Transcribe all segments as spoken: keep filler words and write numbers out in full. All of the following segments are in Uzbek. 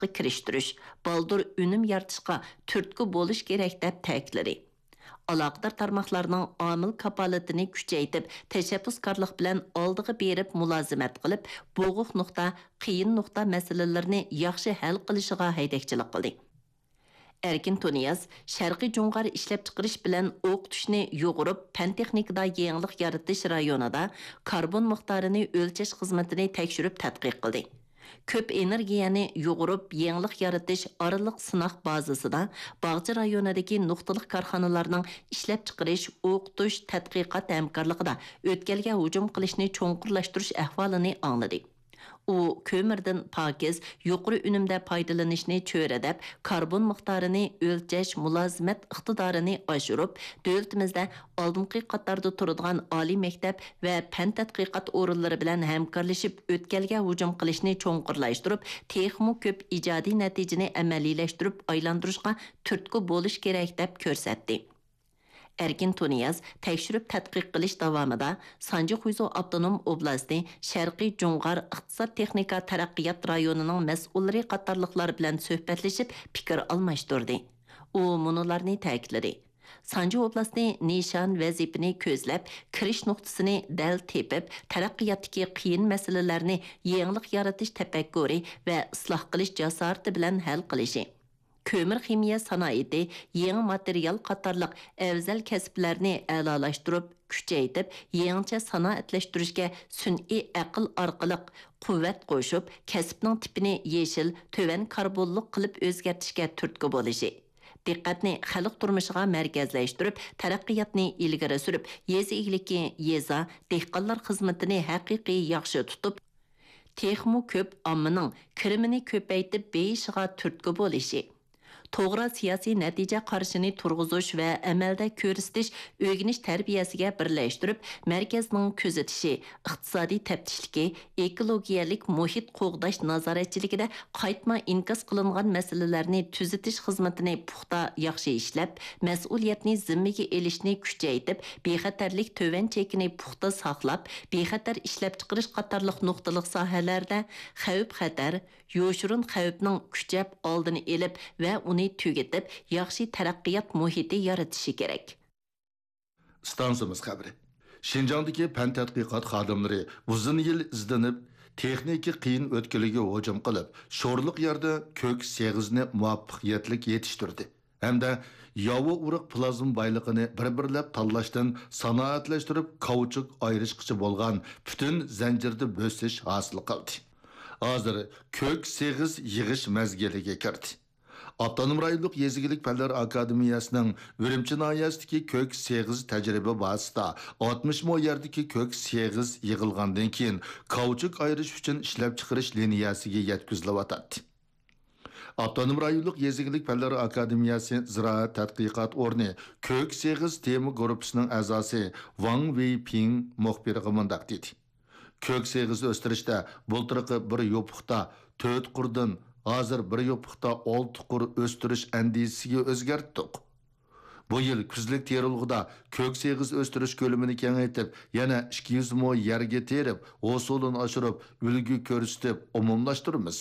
kirishtirish, baldur unum yaratishga turtki bo'lish kerak deb ta'kidladi. Aloqador tarmoqlarning omil kapolatini kuchaytirib, tashabbuskorlik bilan oldiga berib mulozimat qilib, bo'g'iq nuqta, qiyin nuqta masalalarini yaxshi hal qilishiga haydakchilik qildi. Erkin Tuniyaz, Sharqiy Jungar ishlab chiqarish bilan o'qitishni yo'g'irib, fan texnikada yangilik yaratish rayonida karbon miqdorini o'lchash xizmatini tekshirib tadqiq qildi. Ko'p energiyani yo'g'irib, yangilik yaratish oraliq sinoq bazasida Bog'cha rayonidagi nuqtaliq korxonalarning ishlab chiqarish, o'qitish, tadqiqot hamkorligida o'tkalga hujum qilishni cho'nqurlashtirish ahvolini angladi. U ko'mirdan pokiz, yuqori unumda foydalanishni cho'radab, karbon miqdorini o'lchash mulozimat iqtidorini oshirib, davlatimizda oldingi qatorda turadigan oliy maktab va fan tadqiqot o'rinlari bilan hamkorlashib, o'tkalga hujum qilishni cho'nqurlashtirib, texmo ko'p ijodiy natijani amaliylashtirib, aylantirishga turtki bo'lish kerak deb ko'rsatdi. Erkin Tuniyaz tekshirib tadqiq qilish davomida Sanji Xuyzo Avtonom oblasti Sharqiy Jungar iqtisod texnika taraqqiyot rayonining mas'ullari qatorliqlar bilan suhbatlashib fikr almashtirdi. U munolarni ta'kidladi. Sanji oblasti nishon vazifini ko'zlab, kirish nuqtasini dal tepib, taraqqiyotdagi qiyin masalalarni yangilik yaratish tafakkuri va isloh qilish jasorati bilan hal qilishi. Kömür ximiya sanoati, yangi material qatorliq afzal kasblarni a'lolashtirib, kuchaytirib, yangicha sanoatlashtirishga sun'iy aql orqali quvvat qo'shib, kasbning tipini yeshil, to'van karbonliq qilib o'zgartishga turtki bo'lishi. Diqqatni xalq turmushiga markazlashtirib, taraqqiyotni ilgari surib, yezi egliki yeza, dehqonlar xizmatini haqiqiy yaxshi tutib, texmo ko'p ommaning kirimini ko'paytib beyishiga turtki bo'lishi. To'g'ri siyosiy natija qarshini turg'izish va amalda ko'rsatish o'rganish tarbiyasiga birlashtirib, markazning kuzatishi, iqtisodiy taftishligi, ekologiyalik muhit qo'g'dash nazoratchiligida qaytma inkas qilingan masalalarni tuzatish xizmatini puxta yaxshi ishlab, mas'uliyatni zimmaga elishni kuchaytirib, bexatarlik to'van chekini puxta saqlab, bexatar ishlab chiqarish qatorliq nuqtaliq sohalarda xavf-xatar, yo'shurun xavfning kuchab oldini elib va uni tugatib, yaxshi taraqqiyot muhiti yaratishi kerak. Stansimiz xabari. Şinjandagi fan tadqiqot xodimlari uzun yil izlanib, texnika qiyin o'tkiliga hujum qilib, sho'rliq yerda ko'k seg'izni muvaffaqiyatli yetishtirdi. Hamda yovi urug' plazm boyligini bir-birlab tanlashdan sanoatlashtirib, kauchuk ayrishqichi bo'lgan butun zanjirni bo'sish hosil qildi. Hozir ko'k seg'iz yig'ish mazgiliga kirdi. Avtonom rayonluq Yezigilik Fanlar Akademiyasining Urumchi noyasidagi ko'k seg'iz tajriba bazasida oltmish mo yerdagi ko'k seg'iz yig'ilgandan keyin kauchuk ayirish uchun ishlab chiqarish liniyasiga yetkazilyotdi. Avtonom rayonluq Yezigilik Fanlar Akademiyasi Ziroat tadqiqot o'rni ko'k seg'iz tema guruhining a'zosi Wang Weiping muxbiriga mundaq dedi. Ko'k seg'iz o'stirishda bultirqi bir yopiqda to'rt qurdan hozir bir yopiqda olti qur o'stirish andisiga o'zgartdik. Bu yil kuzlik terilg'ida ko'k seg'iz o'stirish ko'lamini kengaytib, yana ikki yuz mo yerga terib, hosulini oshirib, ulgu ko'rsatib, umumlashtiramiz.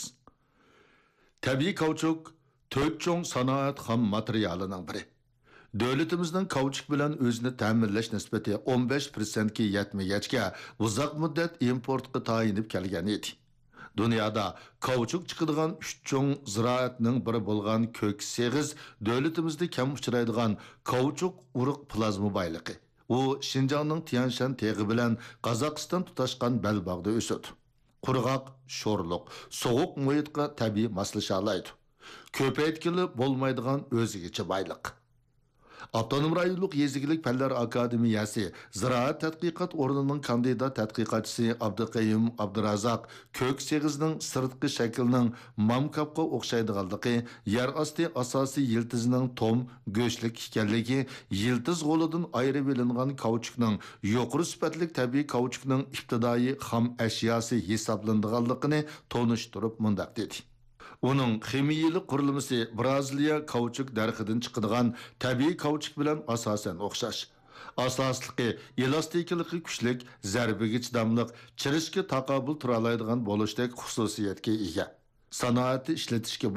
Tabiiy kauchuk to'rt cho'ng sanoat xom materialining biri. Davlatimizning kauchuk bilan o'zini ta'minlash nisbati o'n besh foiz ga yetmagachga uzoq muddat importga tayinib kelgan edi. Dunyoda kauchuk chiqadigan uch cho'ng ziroatning biri bo'lgan ko'k seg'iz davlatimizda kam uchraydigan kauchuk urug' plazma boyligi. U Şinjanning Tianshan teg'i bilan Qozog'iston tutashgan belbog'da o'sadi. Qurg'oq, sho'rliq, sovuq muhitga tabiiy moslasha oladi. Ko'paytkili bo'lmaydigan o'zigacha boylik. Avtonom rayonluq Yezigilik Fanlar Akademiyasi Ziroat tadqiqot o'rnining kandidat tadqiqotchisi Abduqayim Abdurazaq ko'k seg'izning sirtqi shaklining mamkapga o'xshaydiganligi, yer osti asosiy yiltizining tom go'shlik ekanligi, yiltiz g'olidan ayirib olingan kauchukning yuqori sifatli tabiiy kauchukning ibtidoiy xom ashyosi hisoblanadiganligini tonishtirib mundaq dedi. Onun ximiyalik qurilmasi Braziliya kauchuk darxidan chiqadigan tabiiy kauchuk bilan asosan o'xshash. Asosligi elastikiligi kuchlik, zarbiga chidamliq, chirishga taqobil tura oladigan bo'lishdek xususiyatga ega. Sanoatni ishlatishga